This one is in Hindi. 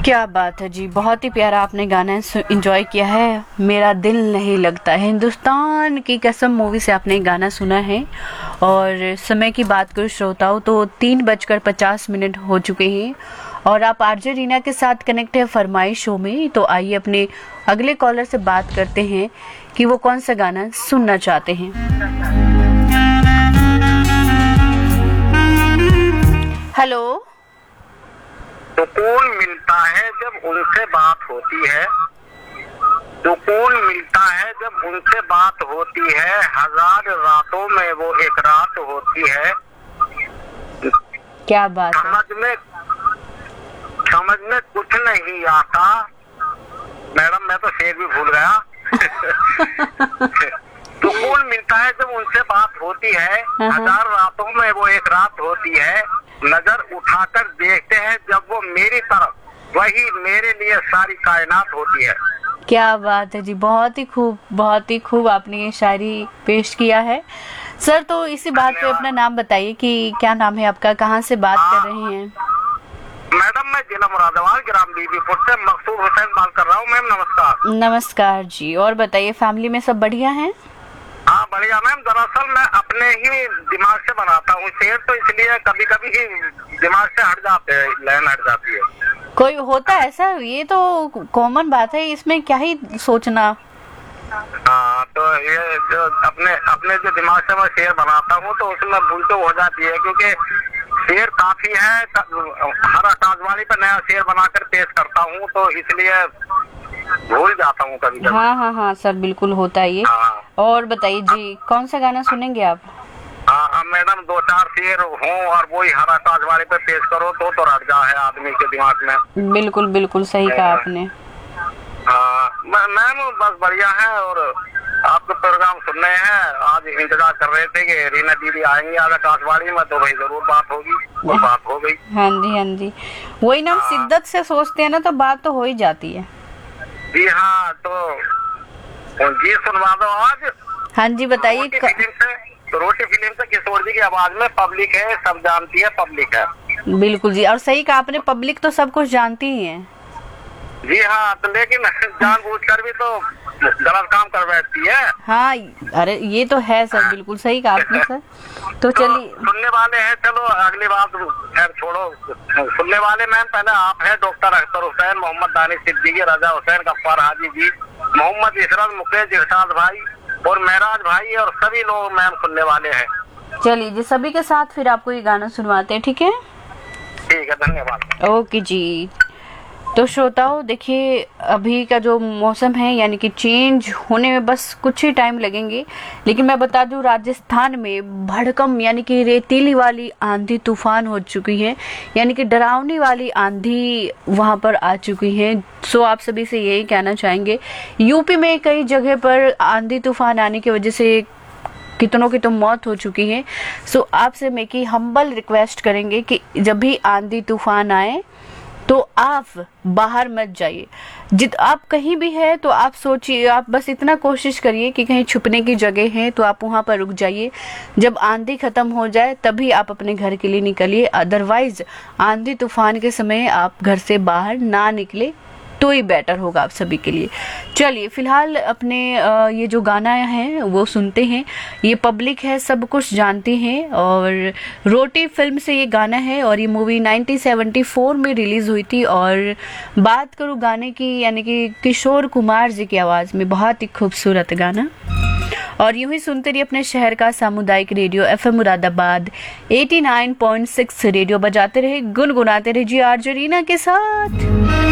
क्या बात है जी, बहुत ही प्यारा आपने गाना एंजॉय किया है। मेरा दिल नहीं लगता है, हिंदुस्तान की कसम मूवी से आपने गाना सुना है। और समय की बात करूं श्रोताओं तो 3:50 हो चुके हैं और आप आरजे रीना के साथ कनेक्ट है फरमाइश शो में। तो आइए अपने अगले कॉलर से बात करते हैं कि वो कौन सा गाना सुनना चाहते हैं। हेलो। सुकून मिलता है जब उनसे बात होती है, सुकून मिलता है जब उनसे बात होती है, हजार रातों में वो एक रात होती है। क्या बात है। समझ में कुछ नहीं आता। मैडम मैं तो शेर भी भूल गया। सुकून मिलता है जब उनसे बात होती है, हजार रातों में वो एक रात होती है। नजर उठाकर देखते हैं जब वो मेरी तरफ, वही मेरे लिए सारी कायनात होती है। क्या बात है जी, बहुत ही खूब आपने ये शायरी पेश किया है सर। तो इसी बात पे अपना नाम बताइए कि क्या नाम है आपका, कहाँ से बात कर रहे हैं। मैडम मैं जिला मुरादाबाद ग्राम बीबीपुर से मकसूद हुसैन बात कर रहा हूँ। मैम नमस्कार। नमस्कार जी, और बताइए फैमिली में सब बढ़िया है। हाँ बढ़िया मैम। दरअसल मैं अपने ही दिमाग से बनाता हूँ शेर, तो इसलिए कभी कभी दिमाग से हट जाते हैं, लाइन हट जाती है। कोई होता है ऐसा, ये तो कॉमन बात है, इसमें क्या ही सोचना। हाँ तो ये जो अपने जो दिमाग से मैं शेर बनाता हूँ तो उसमें भूल तो हो जाती है, क्योंकि शेर काफी है। हर आकाशवाणी पर नया शेर बनाकर पेश करता हूँ, तो इसलिए भूल जाता हूँ कभी कभी। हाँ सर, बिल्कुल होता है ये। और बताइए जी, कौन सा गाना सुनेंगे आप। हाँ मैडम 2-4 शेर हो और वही हर आकाशवाणी पे पेश करो तो रट जा है आदमी के दिमाग में। बिल्कुल सही कहा आपने। हाँ मैम बस बढ़िया है, और आपके प्रोग्राम सुन रहे हैं। आज इंतजार कर रहे थे कि रीना दीदी आएंगी आज आकाशवाणी में, तो भाई जरूर बात होगी, और बात हो गई। हाँ जी, वही ना, हम शिद्दत से सोचते हैं ना तो बात तो हो ही जाती है। जी हाँ, तो जी सुनवा दो आज। हाँ जी बताइए। रोटी फिल्म से किशोर जी की आवाज में, पब्लिक है सब जानती है, पब्लिक है। बिल्कुल जी, और सही कहा आपने, पब्लिक तो सब कुछ जानती ही है। जी हाँ, तो लेकिन जानबूझकर भी तो गलत काम कर बैठती है। हाँ अरे ये तो है सर, बिल्कुल सही कहा आपने सर। तो चलिए सुनने वाले हैं, चलो अगली बात खैर छोड़ो। सुनने वाले मैम पहले आप हैं, डॉक्टर अख्तर हुसैन, मोहम्मद दानिश सिद्दीकी, रजा हुसैन, गफ्फार हाजी जी, मोहम्मद इशरत, मुकेश इरशाद भाई और महराज भाई, और सभी लोग मैम सुनने वाले हैं। चलिए जी, सभी के साथ फिर आपको ये गाना सुनवाते हैं, ठीक है। ठीक है, धन्यवाद। ओके जी। तो श्रोताओं देखिए, अभी का जो मौसम है यानी कि चेंज होने में बस कुछ ही टाइम लगेंगे, लेकिन मैं बता दूं राजस्थान में भड़कम यानी कि रेतीली वाली आंधी तूफान हो चुकी है, यानी कि डरावनी वाली आंधी वहां पर आ चुकी है। सो आप सभी से यही कहना चाहेंगे, यूपी में कई जगह पर आंधी तूफान आने की वजह से कितनों की तो मौत हो चुकी है। सो आपसे मैं की हम्बल रिक्वेस्ट करेंगे कि जब भी आंधी तूफान आए तो आप बाहर मत जाइए। आप कहीं भी है तो आप सोचिए, आप बस इतना कोशिश करिए कि कहीं छुपने की जगह है तो आप वहां पर रुक जाइए। जब आंधी खत्म हो जाए तभी आप अपने घर के लिए निकलिए, अदरवाइज आंधी तूफान के समय आप घर से बाहर ना निकले तो ही बेटर होगा आप सभी के लिए। चलिए फिलहाल अपने ये जो गाना है वो सुनते हैं। ये पब्लिक है, सब कुछ जानती हैं, और रोटी फिल्म से ये गाना है और ये मूवी 1974 में रिलीज हुई थी। और बात करूँ गाने की, यानी कि किशोर कुमार जी की आवाज़ में, बहुत ही खूबसूरत गाना। और यूं ही सुनते रहिए अपने शहर का सामुदायिक रेडियो FM मुरादाबाद 89.6 रेडियो बजाते रहे, गुनगुनाते रहे जी आरजे रीना के साथ।